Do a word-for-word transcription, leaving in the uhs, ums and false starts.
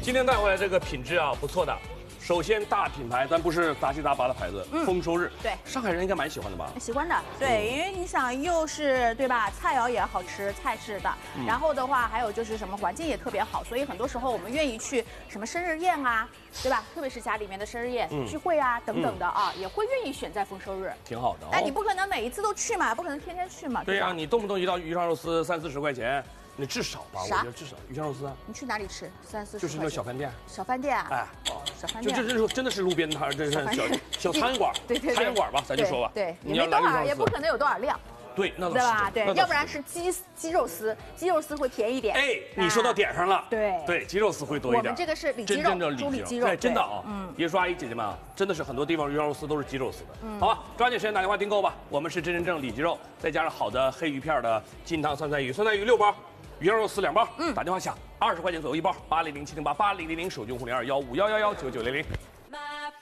今天带回来这个品质啊不错的。 首先，大品牌，咱不是杂七杂八的牌子， 嗯、 丰收日， 对， 上海人应该蛮喜欢的吧？ 喜欢的，对，因为你想，又是对吧，菜肴也好吃，菜式的， 嗯、 然后的话，还有就是什么环境也特别好，所以很多时候我们愿意去什么生日宴啊，对吧？特别是家里面的生日宴、嗯、聚会啊等等的啊，嗯、也会愿意选在丰收日， 挺好的、哦。 但你不可能每一次都去嘛，不可能天天去嘛。 对呀、啊，你动不动一道鱼香肉丝三四十块钱。 你至少吧，我觉得至少鱼香肉丝啊。 你去哪里吃？三四十就是那小饭店。 小饭店啊。 哎， 哦，小饭店。 就这这真的是路边摊，这是小小餐馆， 对对餐馆吧，咱就说吧。 对，也没多少，也不可能有多少量。 对，那对吧？对，要不然是鸡鸡肉丝，鸡肉丝会便宜一点。 哎，你说到点上了。 对对，鸡肉丝会多一点。 我们这个是里脊肉，猪里脊肉。 对，真的啊。嗯。爷叔阿姨姐姐们啊，真的是很多地方鱼香肉丝都是鸡肉丝的。嗯。好吧，抓紧时间打电话订购吧。我们是真真正里脊肉，再加上好的黑鱼片的金汤酸菜鱼，酸菜鱼六包。 鱼香肉丝两包，嗯，打电话抢，二十块钱左右一包，八零零七零八八零零零手机用户零二幺五幺幺幺九九零零。